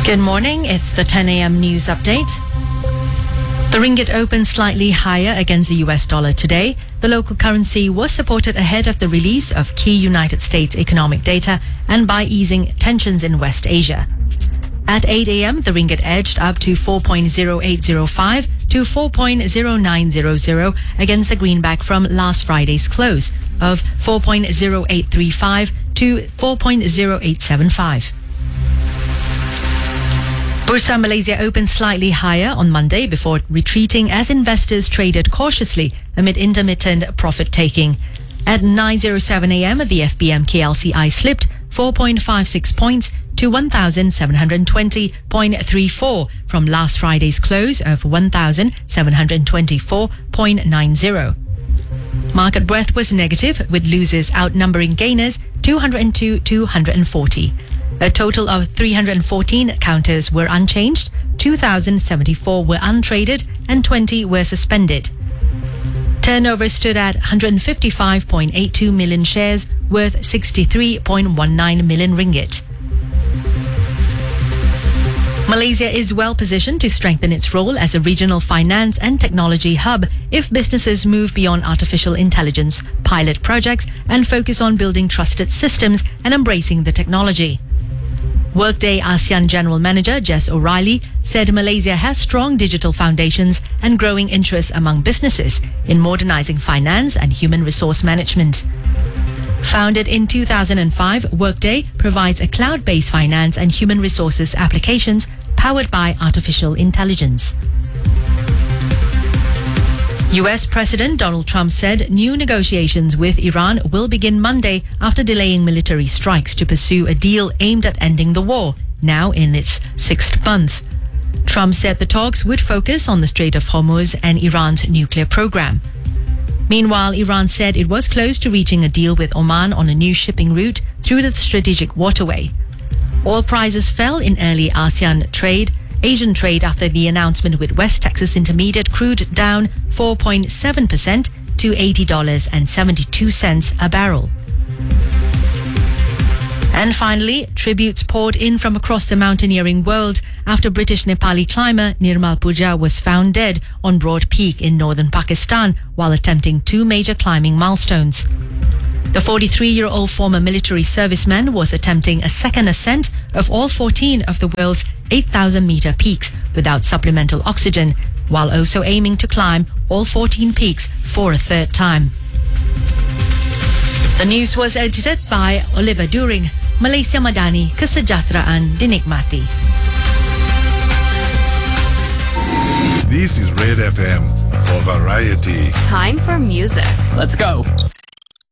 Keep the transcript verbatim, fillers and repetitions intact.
Good morning, it's the ten a.m. news update. The ringgit opened slightly higher against the U S dollar today. The local currency was supported ahead of the release of key United States economic data and by easing tensions in West Asia. At eight a.m., the ringgit edged up to four point zero eight zero five to four point zero nine zero zero against the greenback from last Friday's close of four point zero eight three five to four point zero eight seven five. Bursa Malaysia opened slightly higher on Monday before retreating as investors traded cautiously amid intermittent profit-taking. At nine oh seven a.m., the F B M K L C I slipped four point five six points to one thousand seven hundred twenty point three four from last Friday's close of one thousand seven hundred twenty-four point nine zero. Market breadth was negative, with losers outnumbering gainers two hundred two to two hundred forty. A total of three hundred fourteen counters were unchanged, two thousand seventy-four were untraded, and twenty were suspended. Turnover stood at one hundred fifty-five point eight two million shares, worth sixty-three point one nine million ringgit. Malaysia is well positioned to strengthen its role as a regional finance and technology hub if businesses move beyond artificial intelligence, pilot projects, and focus on building trusted systems and embracing the technology. Workday ASEAN General Manager Jess O'Reilly said Malaysia has strong digital foundations and growing interest among businesses in modernizing finance and human resource management. Founded in two thousand five, Workday provides a cloud-based finance and human resources applications powered by artificial intelligence. U S President Donald Trump said new negotiations with Iran will begin Monday after delaying military strikes to pursue a deal aimed at ending the war, now in its sixth month. Trump said the talks would focus on the Strait of Hormuz and Iran's nuclear program. Meanwhile, Iran said it was close to reaching a deal with Oman on a new shipping route through the strategic waterway. Oil prices fell in early ASEAN trade, Asian trade after the announcement, with West Texas Intermediate crude down four point seven percent to eighty dollars and seventy-two cents a barrel. And finally, tributes poured in from across the mountaineering world after British Nepali climber Nirmal Pooja was found dead on Broad Peak in northern Pakistan while attempting two major climbing milestones. The forty-three-year-old former military serviceman was attempting a second ascent of all fourteen of the world's eight thousand meter peaks without supplemental oxygen, while also aiming to climb all fourteen peaks for a third time. The news was edited by Oliver During. Malaysia Madani, kesejahteraan dinikmati. This is Red F M for variety. Time for music. Let's go.